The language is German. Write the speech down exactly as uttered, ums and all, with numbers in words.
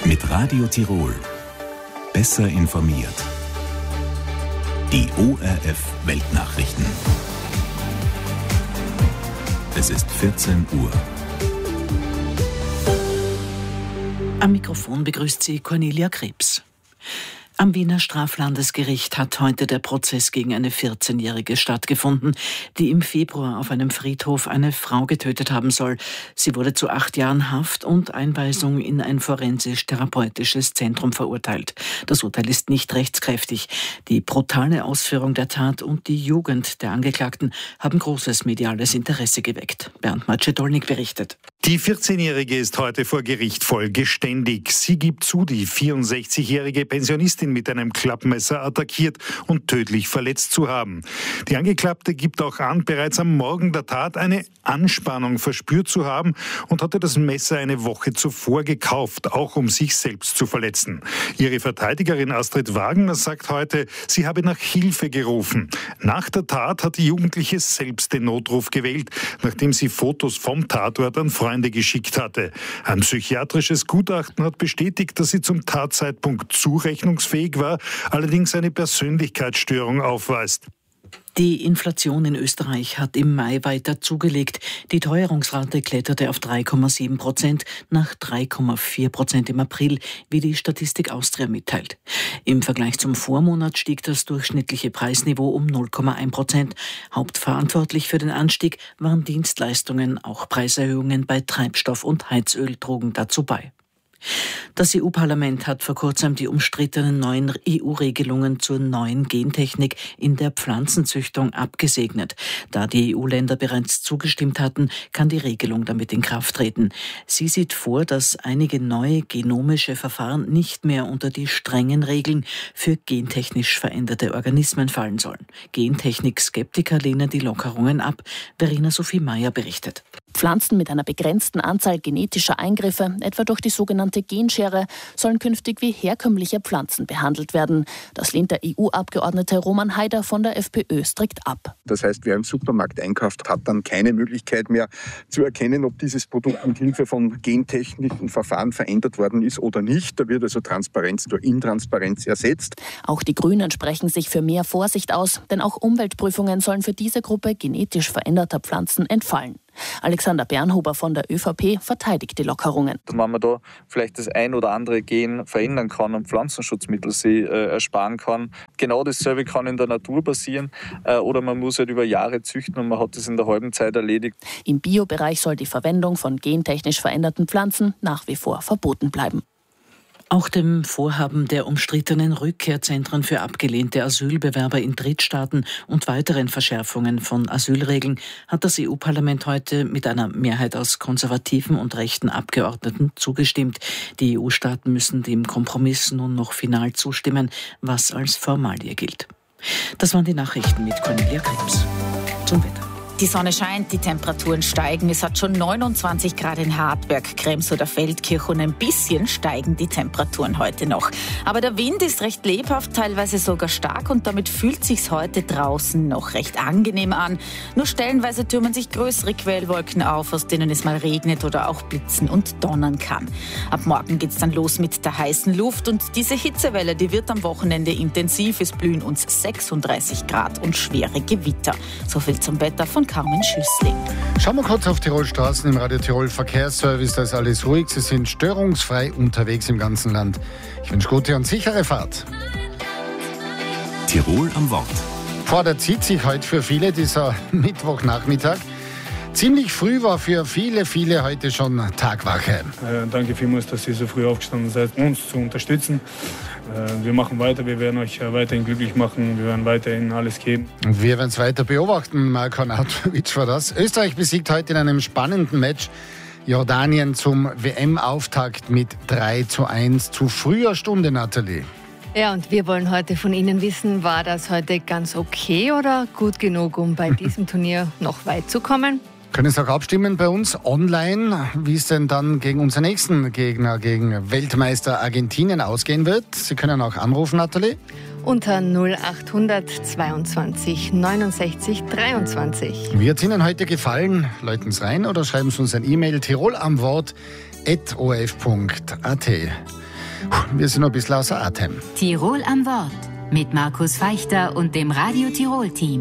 Mit Radio Tirol. Besser informiert. Die O R F Weltnachrichten. Es ist vierzehn Uhr. Am Mikrofon begrüßt sie Cornelia Krebs. Am Wiener Straflandesgericht hat heute der Prozess gegen eine vierzehnjährige stattgefunden, die im Februar auf einem Friedhof eine Frau getötet haben soll. Sie wurde zu acht Jahren Haft und Einweisung in ein forensisch-therapeutisches Zentrum verurteilt. Das Urteil ist nicht rechtskräftig. Die brutale Ausführung der Tat und die Jugend der Angeklagten haben großes mediales Interesse geweckt. Bernd Macedolnik berichtet. Die vierzehnjährige ist heute vor Gericht voll geständig. Sie gibt zu, die vierundsechzigjährige Pensionistin mit einem Klappmesser attackiert und tödlich verletzt zu haben. Die Angeklagte gibt auch an, bereits am Morgen der Tat eine Anspannung verspürt zu haben und hatte das Messer eine Woche zuvor gekauft, auch um sich selbst zu verletzen. Ihre Verteidigerin Astrid Wagner sagt heute, sie habe nach Hilfe gerufen. Nach der Tat hat die Jugendliche selbst den Notruf gewählt, nachdem sie Fotos vom Tatort an Freunde geschickt hatte. Ein psychiatrisches Gutachten hat bestätigt, dass sie zum Tatzeitpunkt zurechnungsfähig war, allerdings eine Persönlichkeitsstörung aufweist. Die Inflation in Österreich hat im Mai weiter zugelegt. Die Teuerungsrate kletterte auf drei Komma sieben Prozent nach drei Komma vier Prozent im April, wie die Statistik Austria mitteilt. Im Vergleich zum Vormonat stieg das durchschnittliche Preisniveau um null Komma eins Prozent. Hauptverantwortlich für den Anstieg waren Dienstleistungen, auch Preiserhöhungen bei Treibstoff und Heizöl trugen dazu bei. Das E U-Parlament hat vor kurzem die umstrittenen neuen E U-Regelungen zur neuen Gentechnik in der Pflanzenzüchtung abgesegnet. Da die E U-Länder bereits zugestimmt hatten, kann die Regelung damit in Kraft treten. Sie sieht vor, dass einige neue genomische Verfahren nicht mehr unter die strengen Regeln für gentechnisch veränderte Organismen fallen sollen. Gentechnik-Skeptiker lehnen die Lockerungen ab. Verena Sophie Meyer berichtet. Pflanzen mit einer begrenzten Anzahl genetischer Eingriffe, etwa durch die sogenannte Genschere, sollen künftig wie herkömmliche Pflanzen behandelt werden. Das lehnt der E U-Abgeordnete Roman Haider von der FPÖ strikt ab. Das heißt, wer im Supermarkt einkauft, hat dann keine Möglichkeit mehr zu erkennen, ob dieses Produkt mit Hilfe von gentechnischen Verfahren verändert worden ist oder nicht. Da wird also Transparenz durch Intransparenz ersetzt. Auch die Grünen sprechen sich für mehr Vorsicht aus, denn auch Umweltprüfungen sollen für diese Gruppe genetisch veränderter Pflanzen entfallen. Alexander Bernhuber von der ÖVP verteidigt die Lockerungen. Wenn man da vielleicht das ein oder andere Gen verändern kann und Pflanzenschutzmittel sie äh, ersparen kann. Genau dasselbe kann in der Natur passieren äh, oder man muss halt über Jahre züchten und man hat das in der halben Zeit erledigt. Im Biobereich soll die Verwendung von gentechnisch veränderten Pflanzen nach wie vor verboten bleiben. Auch dem Vorhaben der umstrittenen Rückkehrzentren für abgelehnte Asylbewerber in Drittstaaten und weiteren Verschärfungen von Asylregeln hat das E U-Parlament heute mit einer Mehrheit aus konservativen und rechten Abgeordneten zugestimmt. Die E U-Staaten müssen dem Kompromiss nun noch final zustimmen, was als Formalie gilt. Das waren die Nachrichten mit Cornelia Krebs. Zum Wetter. Die Sonne scheint, die Temperaturen steigen. Es hat schon neunundzwanzig Grad in Hartberg, Krems oder Feldkirch und ein bisschen steigen die Temperaturen heute noch. Aber der Wind ist recht lebhaft, teilweise sogar stark und damit fühlt sich's heute draußen noch recht angenehm an. Nur stellenweise türmen sich größere Quellwolken auf, aus denen es mal regnet oder auch blitzen und donnern kann. Ab morgen geht's dann los mit der heißen Luft und diese Hitzewelle, die wird am Wochenende intensiv. Es blühen uns sechsunddreißig Grad und schwere Gewitter. So viel zum Wetter von Carmen Schüssling. Schauen wir kurz auf Tirol Straßen im Radio Tirol Verkehrsservice. Da ist alles ruhig. Sie sind störungsfrei unterwegs im ganzen Land. Ich wünsche gute und sichere Fahrt. Tirol am Wort. Vor zieht sich heute für viele dieser Mittwochnachmittag. Ziemlich früh war für viele, viele heute schon Tagwache. Äh, danke vielmals, dass ihr so früh aufgestanden seid, uns zu unterstützen. Äh, wir machen weiter, wir werden euch weiterhin glücklich machen, wir werden weiterhin alles geben. Und wir werden es weiter beobachten. Marko Arnautovic war das. Österreich besiegt heute in einem spannenden Match Jordanien zum W M-Auftakt mit drei zu eins zu früher Stunde, Nathalie. Ja, und wir wollen heute von Ihnen wissen, war das heute ganz okay oder gut genug, um bei diesem Turnier noch weit zu kommen? Können Sie auch abstimmen bei uns online, wie es denn dann gegen unseren nächsten Gegner, gegen Weltmeister Argentinien ausgehen wird. Sie können auch anrufen, Nathalie. Unter null achthundert zweiundzwanzig neunundsechzig dreiundzwanzig. Wie hat es Ihnen heute gefallen? Läuten Sie rein oder schreiben Sie uns ein E-Mail tirolamwort at o r f punkt a t. Wir sind noch ein bisschen außer Atem. Tirol am Wort mit Markus Feichter und dem Radio Tirol Team.